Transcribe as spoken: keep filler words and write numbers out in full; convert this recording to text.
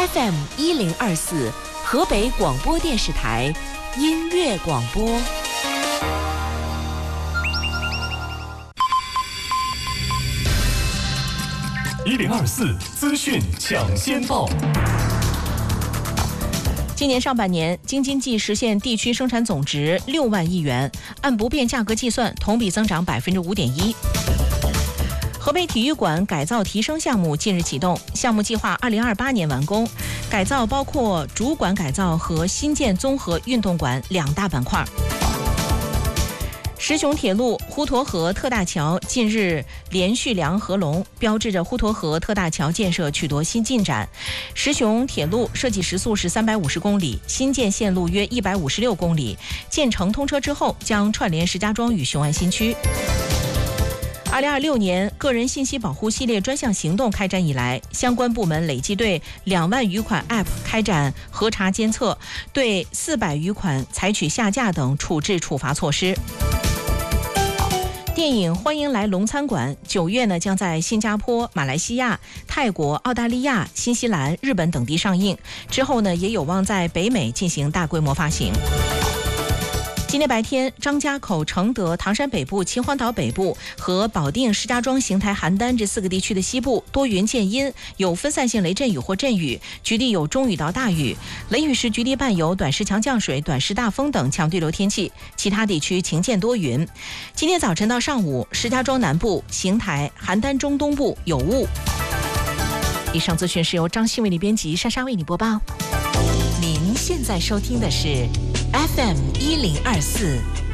F M 一零二四，河北广播电视台音乐广播。 一零二四资讯抢先报。 今年上半年，京津冀实现地区生产总值六万亿元，按不变价格计算，同比增长百分之五点一。河北体育馆改造提升项目近日启动，项目计划二零二八年完工。改造包括主馆改造和新建综合运动馆两大板块。石雄铁路滹沱河特大桥近日连续两合龙，标志着滹沱河特大桥建设取得新进展。石雄铁路设计时速是三百五十公里，新建线路约一百五十六公里，建成通车之后将串联石家庄与雄安新区。二零二六年个人信息保护系列专项行动开展以来，相关部门累计对两万余款 App 开展核查监测，对四百余款采取下架等处置处罚措施。电影《欢迎来龙餐馆》九月呢将在新加坡、马来西亚、泰国、澳大利亚、新西兰、日本等地上映，之后呢也有望在北美进行大规模发行。今天白天，张家口、承德、唐山北部、秦皇岛北部和保定、石家庄、邢台、邯郸这四个地区的西部多云见阴，有分散性雷阵雨或阵雨，局地有中雨到大雨。雷雨时局地伴有短时强降水、短时大风等强对流天气，其他地区晴间多云。今天早晨到上午，石家庄南部、邢台、邯郸中东部有雾。以上资讯是由张新伟的编辑莎莎为你播报。 您现在收听的是 F M 一零二四